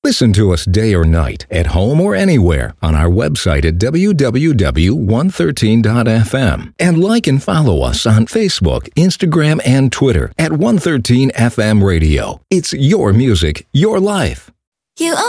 Listen to us day or night, at home or anywhere, on our website at www.113.fm. And like and follow us on Facebook, Instagram, and Twitter at 113FM Radio. It's your music, your life. You